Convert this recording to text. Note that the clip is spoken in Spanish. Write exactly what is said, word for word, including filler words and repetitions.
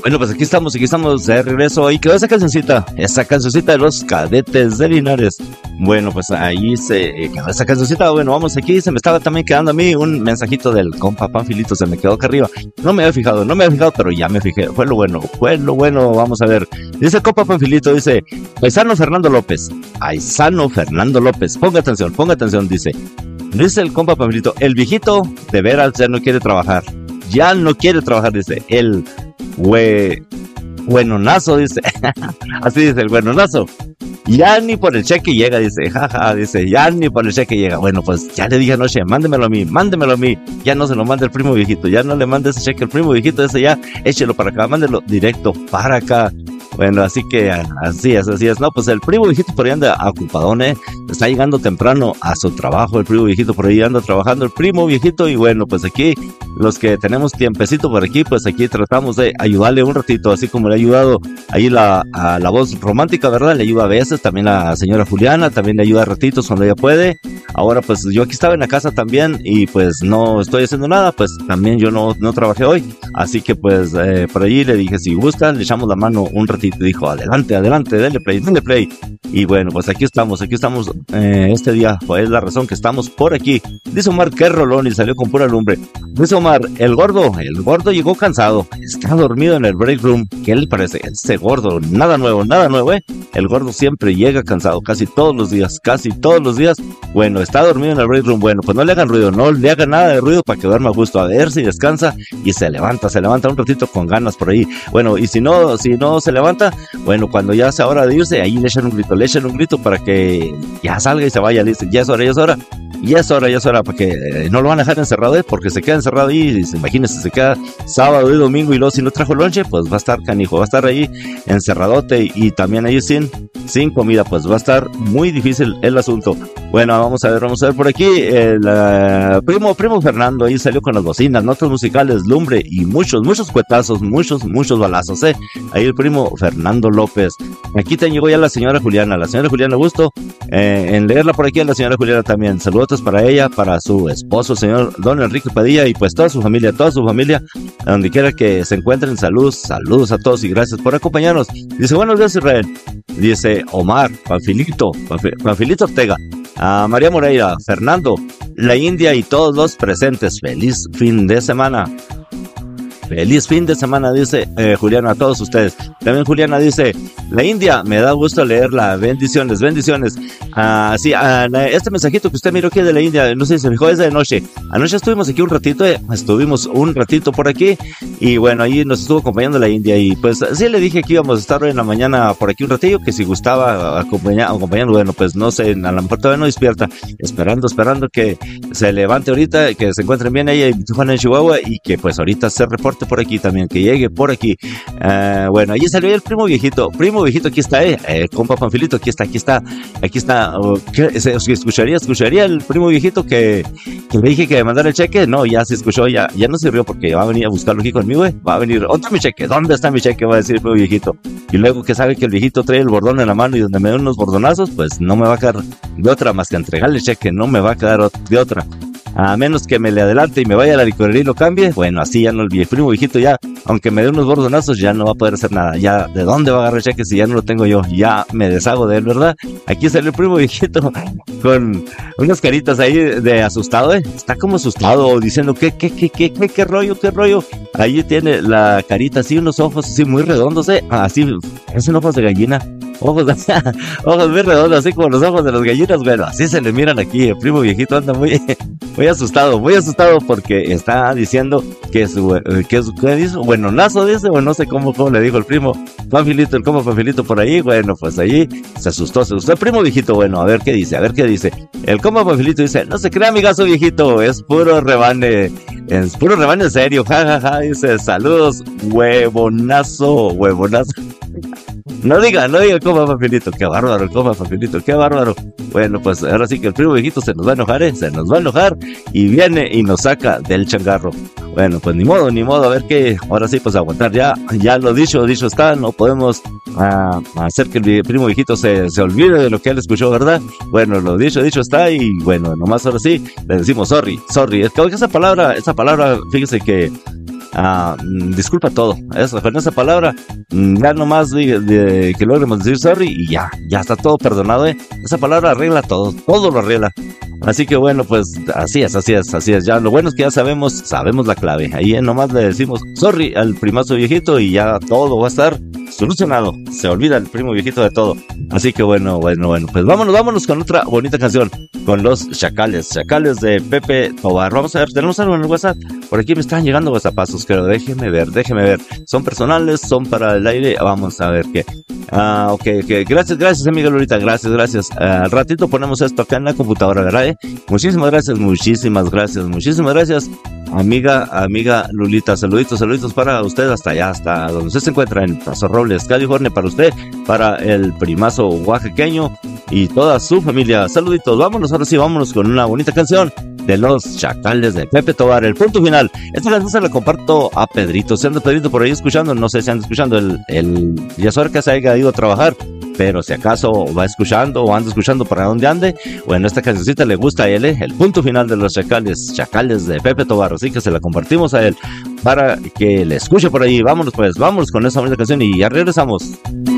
Bueno, pues aquí estamos, aquí estamos de regreso. Y quedó esa cancioncita, esa cancioncita de los Cadetes de Linares. Bueno, pues ahí se quedó esa cancioncita. Bueno, vamos aquí. Se me estaba también quedando a mí un mensajito del compa Panfilito. Se me quedó acá arriba. No me había fijado, no me había fijado, pero ya me fijé. Fue lo bueno, fue lo bueno. Vamos a ver. Dice el compa Panfilito, dice: Paisano Fernando López. Paisano Fernando López. Ponga atención, ponga atención, dice. Dice el compa Panfilito: el viejito de veras ya no quiere trabajar. Ya no quiere trabajar, dice. El güey. Buenonazo, dice. Así dice el buenonazo. Ya ni por el cheque llega, dice. Jaja, dice. Ya ni por el cheque llega. Bueno, pues ya le dije anoche, mándemelo a mí, mándemelo a mí. Ya no se lo manda el primo viejito. Ya no le mande ese cheque al primo viejito. Ese ya, échelo para acá, mándelo directo para acá. Bueno, así que así es, así es. No, pues el primo viejito por ahí anda ocupadón, ¿eh? Está llegando temprano a su trabajo. El primo viejito por ahí anda trabajando. El primo viejito, y bueno, pues aquí, los que tenemos tiempecito por aquí, pues aquí tratamos de ayudarle un ratito, así como le ha ayudado ahí la, a la voz romántica, ¿verdad? Le ayuda a veces, también la señora Juliana, también le ayuda a ratitos cuando ella puede. Ahora, pues yo aquí estaba en la casa también y pues no estoy haciendo nada, pues también yo no, no trabajé hoy. Así que pues eh, por allí le dije, si gustan, le echamos la mano un ratito. Dijo, adelante, adelante, denle play, denle play. Y bueno, pues aquí estamos, aquí estamos eh, este día, pues es la razón que estamos por aquí. Dice Omar, qué rolón, y salió con pura lumbre. Dice Omar, el gordo, el gordo llegó cansado, está dormido en el break room. ¿Qué le parece? Ese gordo, nada nuevo, nada nuevo, ¿eh? El gordo siempre llega cansado, casi todos los días, casi todos los días. Bueno, está dormido en el break room. Bueno, pues no le hagan ruido, no le hagan nada de ruido para que duerma a gusto, a ver si descansa y se levanta, se levanta un ratito con ganas por ahí. Bueno, y si no, si no se levanta, bueno, cuando ya sea hora de irse, ahí le echan un grito, le echan un grito para que ya salga y se vaya, le dicen, ya es hora, ya es hora. Ya es hora, ya es hora, porque eh, no lo van a dejar encerrado, ¿eh? Porque se queda encerrado ahí, y imagínense, se queda sábado y domingo y luego si no trajo lonche, pues va a estar canijo, va a estar ahí encerradote y, y también ahí sin, sin comida, pues va a estar muy difícil el asunto. Bueno, vamos a ver, vamos a ver por aquí, el uh, primo, primo Fernando ahí salió con las bocinas, notas musicales, lumbre y muchos, muchos cuetazos, muchos, muchos balazos, ¿eh? Ahí el primo Fernando López. Aquí te llegó ya la señora Juliana, la señora Juliana Gusto, eh, en leerla por aquí a la señora Juliana también. Saludos para ella, para su esposo, el señor Don Enrique Padilla, y pues toda su familia, toda su familia, donde quiera que se encuentren. Saludos, saludos a todos y gracias por acompañarnos. Dice, buenos días, Israel. Dice Omar, Panfilito, Panfilito Ortega, a María Moreira, Fernando, la India y todos los presentes. Feliz fin de semana. Feliz fin de semana, dice eh, Juliana, a todos ustedes. También Juliana dice, la India, me da gusto leerla, bendiciones, bendiciones. Ah, sí, ah, este mensajito que usted miró aquí de la India, no sé si se fijó, es de noche. Anoche estuvimos aquí un ratito, eh, estuvimos un ratito por aquí, y bueno, ahí nos estuvo acompañando la India, y pues sí le dije que íbamos a estar hoy en la mañana por aquí un ratillo, que si gustaba acompañar, acompañando, bueno, pues no sé, a lo mejor todavía no despierta, esperando, esperando que se levante ahorita, que se encuentren bien ella y Tijuana en Chihuahua, y que pues ahorita se reporte por aquí también, que llegue por aquí. Uh, bueno, allí salió el primo viejito, primo viejito, aquí está, eh, eh compa Panfilito, aquí está, aquí está, aquí está. Uh, ¿qué, se, escucharía, escucharía el primo viejito que, que le dije que me mandara el cheque? No, ya se escuchó, ya, ya no sirvió porque va a venir a buscarlo aquí conmigo, eh. Va a venir, ¿dónde está mi cheque? ¿Dónde está mi cheque? Va a decir el primo viejito. Y luego que sabe que el viejito trae el bordón en la mano y donde me da unos bordonazos, pues no me va a quedar de otra más que entregarle el cheque, no me va a quedar de otra. A menos que me le adelante y me vaya a la licorería y lo cambie, bueno, así ya no, el primo viejito ya, aunque me dé unos bordonazos, ya no va a poder hacer nada. Ya, ¿de dónde va a agarrar el cheque si ya no lo tengo yo? Ya me deshago de él, ¿verdad? Aquí salió el primo viejito con unas caritas ahí de asustado, ¿eh? Está como asustado, diciendo, ¿qué, qué, qué, qué, qué, qué rollo, qué rollo? Ahí tiene la carita así, unos ojos así muy redondos, ¿eh? Así, parecen ojos de gallina. Ojos, ojos muy redondos, así como los ojos de las gallinas. Bueno, así se le miran aquí. El primo viejito anda muy, muy asustado, muy asustado porque está diciendo que su, que su, ¿qué dice? Buenonazo dice, o no sé cómo, cómo le dijo el primo Panfilito, el como Panfilito por ahí. Bueno, pues allí se asustó, se asustó el primo viejito. Bueno, a ver qué dice, a ver qué dice. El como Panfilito dice, no se crea, amigazo viejito, es puro rebane, es puro rebane en serio, jajaja, ja, ja. Dice, saludos, huevonazo, huevonazo. No diga, no diga el coma Panfilito, qué bárbaro el coma Panfilito, qué bárbaro. Bueno, pues ahora sí que el primo viejito se nos va a enojar, ¿eh? Se nos va a enojar y viene y nos saca del changarro. Bueno, pues ni modo, ni modo, a ver qué, ahora sí, pues aguantar, ya, ya lo dicho, dicho está, no podemos uh, hacer que el primo viejito se, se olvide de lo que él escuchó, ¿verdad? Bueno, lo dicho, dicho está, y bueno, nomás ahora sí, le decimos sorry, sorry, es que esa palabra, esa palabra, fíjese que ah, mm, disculpa todo. Eso, con esa palabra, mm, ya nomás de, de que logremos decir sorry y ya, ya está todo perdonado, ¿eh? Esa palabra arregla todo, todo lo arregla. Así que bueno, pues así es, así es, así es. Ya lo bueno es que ya sabemos, sabemos la clave. Ahí eh, nomás le decimos sorry al primazo viejito y ya todo va a estar solucionado. Se olvida el primo viejito de todo. Así que bueno, bueno, bueno, pues vámonos, vámonos con otra bonita canción, con los Chacales, Chacales de Pepe Tobar. Vamos a ver, tenemos algo en el WhatsApp. Por aquí me están llegando WhatsAppazos, pero déjeme ver, déjeme ver. Son personales, son para el aire. Vamos a ver qué. Ah, ok, ok. Gracias, gracias, amiga Lolita. Gracias, gracias. Uh, al ratito ponemos esto acá en la computadora, ¿verdad? Eh? Muchísimas gracias, muchísimas gracias, muchísimas gracias, amiga, amiga Lolita. Saluditos, saluditos para usted hasta allá, hasta donde usted se encuentra, en Paso Robles, California, para usted, para el primazo oaxaqueño y toda su familia. Saluditos. Vámonos, ahora sí, vámonos con una bonita canción de los Chacales de Pepe Tobar. El punto final. Esta canción se la comparto a Pedrito. Si anda Pedrito por ahí escuchando, no sé si anda escuchando el, el ya saber que se haya ido a trabajar, pero si acaso va escuchando o anda escuchando para donde ande, bueno, esta cancioncita le gusta a él, ¿eh? El punto final de los Chacales, Chacales de Pepe Tobar. Así que se la compartimos a él para que le escuche por ahí. Vámonos pues, vámonos con esa bonita canción y ya regresamos.